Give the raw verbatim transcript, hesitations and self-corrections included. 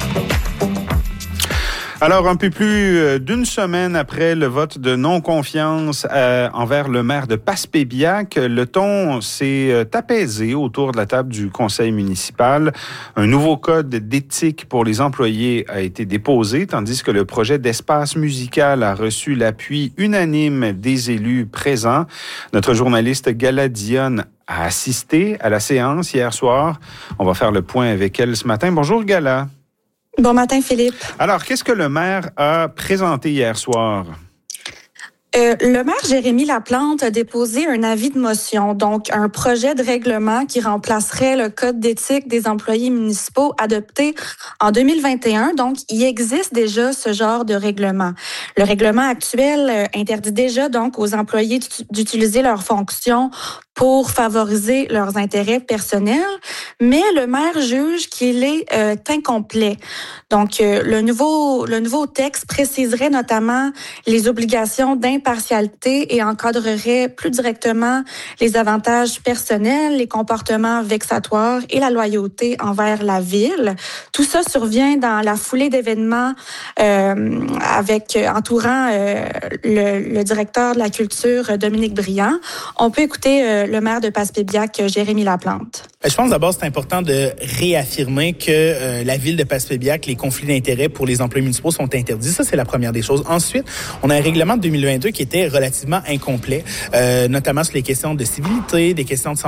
Alors, un peu plus d'une semaine après le vote de non-confiance euh, envers le maire de Passepébiac, le ton s'est apaisé autour de la table du conseil municipal. Un nouveau code d'éthique pour les employés a été déposé, tandis que le projet d'espace musical a reçu l'appui unanime des élus présents. Notre journaliste Gala Dionne a assisté à la séance hier soir. On va faire le point avec elle ce matin. Bonjour Gala. Bon matin, Philippe. Alors, qu'est-ce que le maire a présenté hier soir? Euh, le maire Jérémy Laplante a déposé un avis de motion, donc un projet de règlement qui remplacerait le code d'éthique des employés municipaux adopté en deux mille vingt et un. Donc, il existe déjà ce genre de règlement. Le règlement actuel euh, interdit déjà donc aux employés d'utiliser leurs fonctions pour favoriser leurs intérêts personnels, mais le maire juge qu'il est euh, incomplet. Donc, euh, le nouveau le nouveau texte préciserait notamment les obligations d'impartialité et encadrerait plus directement les avantages personnels, les comportements vexatoires et la loyauté envers la ville. Tout ça survient dans la foulée d'événements euh, avec entourant euh, le, le directeur de la culture, Dominique Briand. On peut écouter euh, le maire de Passepébiac, Jérémy Laplante. Je pense d'abord c'est important de réaffirmer que euh, la ville de Passepébiac, les conflits d'intérêts pour les employés municipaux sont interdits. Ça, c'est la première des choses. Ensuite, on a un règlement de deux mille vingt-deux qui était relativement incomplet, euh, notamment sur les questions de civilité, des questions de